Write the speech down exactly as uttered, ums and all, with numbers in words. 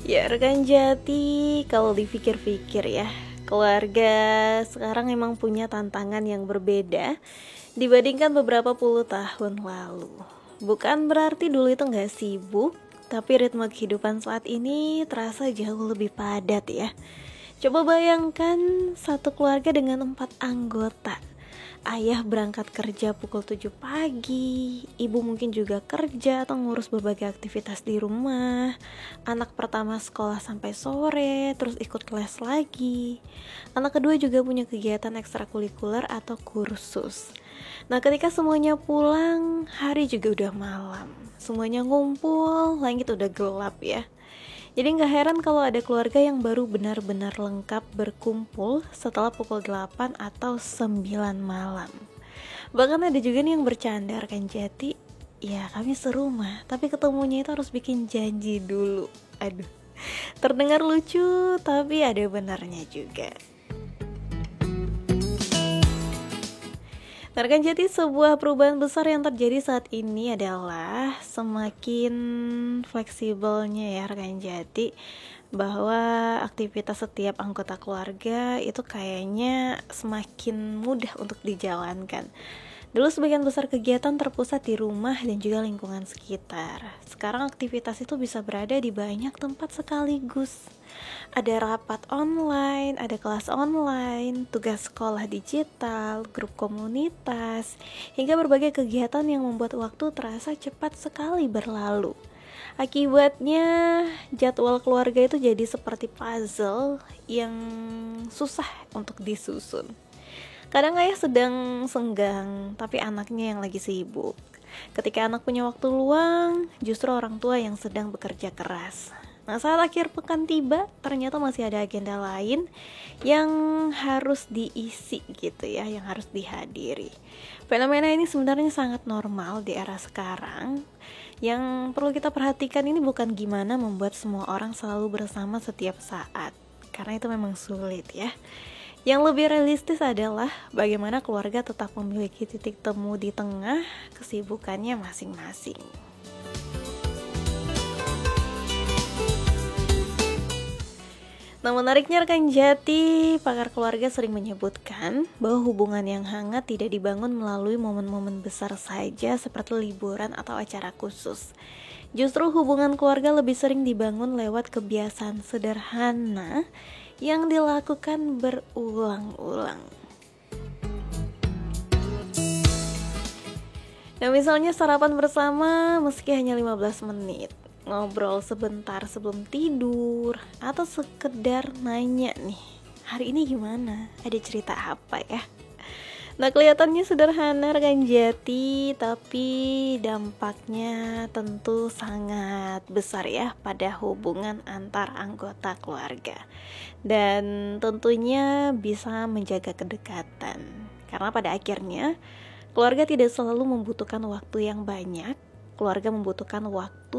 Ya rekan Jati, kalau dipikir-pikir ya, keluarga sekarang emang punya tantangan yang berbeda dibandingkan beberapa puluh tahun lalu. Bukan berarti dulu itu gak sibuk, tapi ritme kehidupan saat ini terasa jauh lebih padat ya. Coba bayangkan satu keluarga dengan empat anggota. Ayah berangkat kerja pukul tujuh pagi, ibu mungkin juga kerja atau ngurus berbagai aktivitas di rumah. Anak pertama sekolah sampai sore, terus ikut kelas lagi. Anak kedua juga punya kegiatan ekstrakurikuler atau kursus. Nah, ketika semuanya pulang, hari juga udah malam. Semuanya ngumpul, langit udah gelap ya. Jadi gak heran kalau ada keluarga yang baru benar-benar lengkap berkumpul setelah pukul delapan atau sembilan malam. Bahkan ada juga nih yang bercanda rekan Jati, ya kami serumah, tapi ketemunya itu harus bikin janji dulu. Aduh, terdengar lucu tapi ada benarnya juga. Nah, rekan Jati, sebuah perubahan besar yang terjadi saat ini adalah semakin fleksibelnya ya rekan Jati, bahwa aktivitas setiap anggota keluarga itu kayaknya semakin mudah untuk dijalankan. Dulu sebagian besar kegiatan terpusat di rumah dan juga lingkungan sekitar. Sekarang aktivitas itu bisa berada di banyak tempat sekaligus. Ada rapat online, ada kelas online, tugas sekolah digital, grup komunitas, hingga berbagai kegiatan yang membuat waktu terasa cepat sekali berlalu. Akibatnya jadwal keluarga itu jadi seperti puzzle yang susah untuk disusun. Kadang ayah sedang senggang, tapi anaknya yang lagi sibuk. Ketika anak punya waktu luang, justru orang tua yang sedang bekerja keras. Nah, saat akhir pekan tiba, ternyata masih ada agenda lain yang harus diisi gitu ya, yang harus dihadiri. Fenomena ini sebenarnya sangat normal di era sekarang. Yang perlu kita perhatikan ini bukan gimana membuat semua orang selalu bersama setiap saat, karena itu memang sulit ya. Yang lebih realistis adalah bagaimana keluarga tetap memiliki titik temu di tengah kesibukannya masing-masing. Nah, menariknya rekan Jati, pakar keluarga sering menyebutkan bahwa hubungan yang hangat tidak dibangun melalui momen-momen besar saja seperti liburan atau acara khusus. Justru hubungan keluarga lebih sering dibangun lewat kebiasaan sederhana yang dilakukan berulang-ulang. Nah, misalnya sarapan bersama meski hanya lima belas menit, ngobrol sebentar sebelum tidur, atau sekedar nanya nih, hari ini gimana? Ada cerita apa ya? Nah, kelihatannya sederhana rekan Jati, tapi dampaknya tentu sangat besar ya pada hubungan antar anggota keluarga. Dan tentunya bisa menjaga kedekatan. Karena pada akhirnya, keluarga tidak selalu membutuhkan waktu yang banyak, keluarga membutuhkan waktu